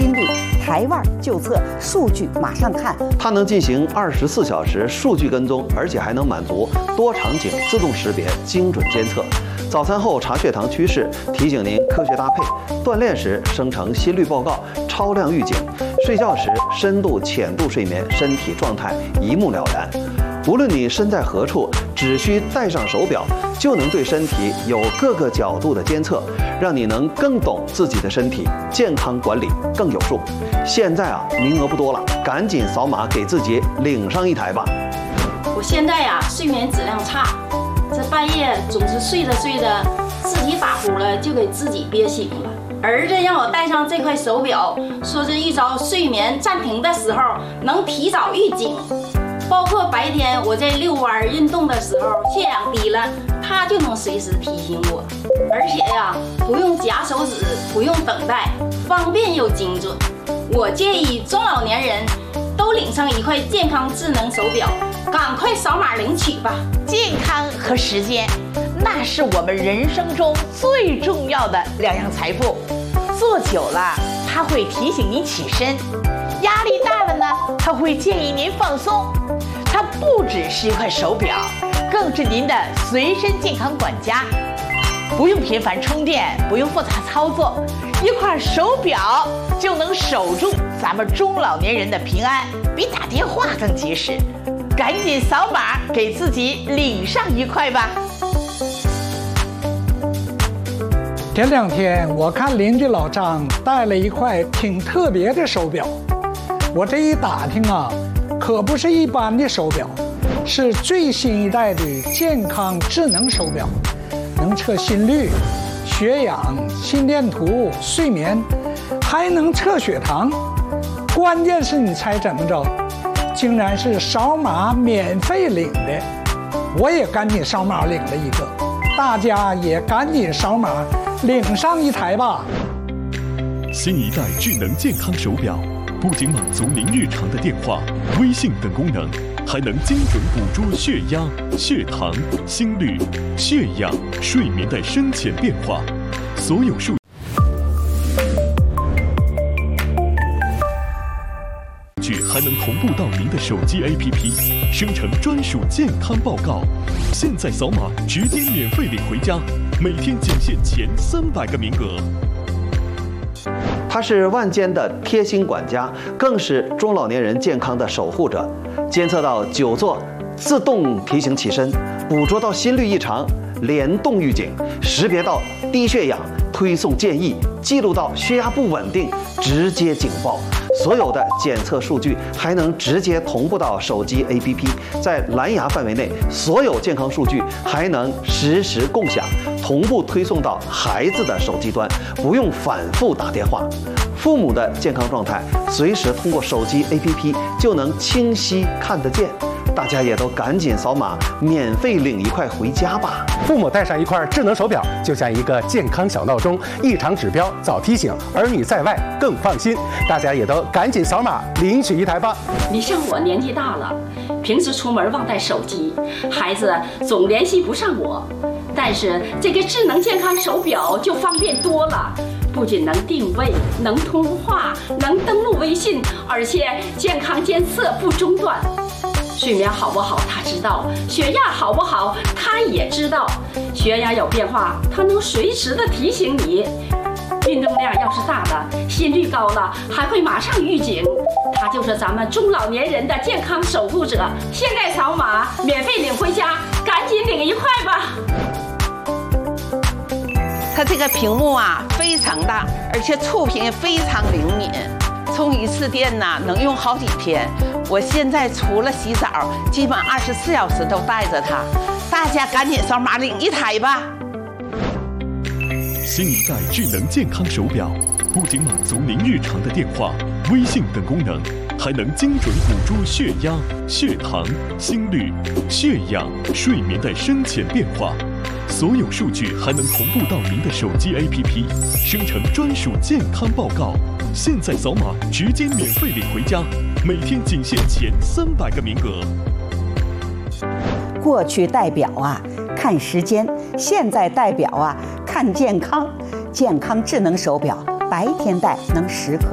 心率、台腕就测，数据马上看。 它能进行24小时数据跟踪，而且还能满足多场景自动识别、精准监测。早餐后查血糖趋势，提醒您科学搭配；锻炼时生成心率报告、超量预警；睡觉时深度、浅度睡眠，身体状态一目了然。无论你身在何处，只需戴上手表，就能对身体有各个角度的监测，让你能更懂自己的身体，健康管理更有数。现在名额不多了，赶紧扫码给自己领上一台吧。 我现在睡眠质量差，这半夜总是睡着睡着，自己打呼了就给自己憋醒了。儿子让我戴上这块手表，说是遇着睡眠暂停的时候能提早预警。包括白天我在遛弯运动的时候，血氧低了，它就能随时提醒我。而且不用夹手指，不用等待，方便又精准。我建议中老年人都领上一块健康智能手表，赶快扫码领取吧。 健康和时间，那是我们人生中最重要的两样财富。坐久了，它会提醒您起身；压力大了呢，它会建议您放松。它不只是一块手表，更是您的随身健康管家。不用频繁充电，不用复杂操作，一块手表就能守住咱们中老年人的平安，比打电话更及时。赶紧扫码给自己领上一块吧。 前2天我看邻居老张带了一块挺特别的手表，我这一打听可不是一般的手表，是最新一代的健康智能手表，能测心率、血氧、心电图、睡眠，还能测血糖。关键是你猜怎么着？竟然是扫码免费领的。我也赶紧扫码领了一个，大家也赶紧扫码领上一台吧。 新一代智能健康手表不仅满足您日常的电话、微信等功能，还能精准捕捉血压、血糖、心率、血氧、睡眠的深浅变化，所有数据还能同步到您的手机 APP， 生成专属健康报告。现在扫码直接免费领回家，每天仅限前300个名额。 它是万间的贴心管家，更是中老年人健康的守护者。监测到久坐，自动提醒起身；捕捉到心率异常，联动预警；识别到低血氧，推送建议；记录到血压不稳定，直接警报。所有的检测数据还能直接同步到手机 APP， 在蓝牙范围内，所有健康数据还能实时共享，同步推送到孩子的手机端，不用反复打电话。父母的健康状态随时通过手机 APP 就能清晰看得见。大家也都赶紧扫码，免费领一块回家吧。 父母带上一块智能手表，就像一个健康小闹钟，异常指标早提醒，儿女在外更放心。大家也都赶紧扫码领取一台吧。 你像我年纪大了，平时出门忘带手机，孩子总联系不上我，但是这个智能健康手表就方便多了。不仅能定位、能通话、能登录微信，而且健康监测不中断。睡眠好不好他知道，血压好不好他也知道，血压有变化他能随时的提醒你。运动量要是大了，心率高了，还会马上预警。他就是咱们中老年人的健康守护者。现在扫码免费领回家，赶紧领一块吧。 它这个屏幕非常大，而且触屏也非常灵敏，充一次电能用好几天。我现在除了洗澡，基本24小时都带着它。大家赶紧扫码领一台吧。 新一代智能健康手表不仅满足您日常的电话、微信等功能，还能精准捕捉血压、血糖、心率、血氧、睡眠的深浅变化。所有数据还能同步到您的手机 APP， 生成专属健康报告。现在扫码直接免费领回家，每天仅限前300个名额。 过去戴表看时间，现在戴表看健康。健康智能手表，白天戴能时刻